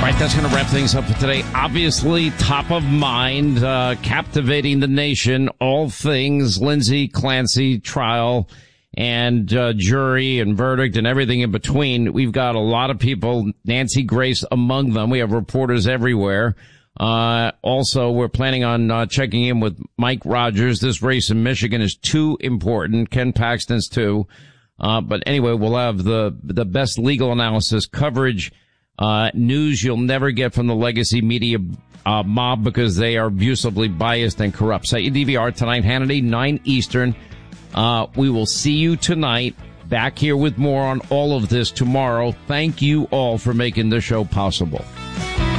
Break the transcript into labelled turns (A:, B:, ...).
A: right, that's going to wrap things up for today. Obviously, top of mind, captivating the nation, all things Lindsay Clancy trial and jury and verdict and everything in between. We've got a lot of people, Nancy Grace among them. We have reporters everywhere. Also, we're planning on checking in with Mike Rogers. This race in Michigan is too important. Ken Paxton's too. But anyway, we'll have the best legal analysis, coverage, news you'll never get from the legacy media mob because they are abusively biased and corrupt. Set your DVR tonight, Hannity, 9 Eastern. We will see you tonight. Back here with more on all of this tomorrow. Thank you all for making this show possible.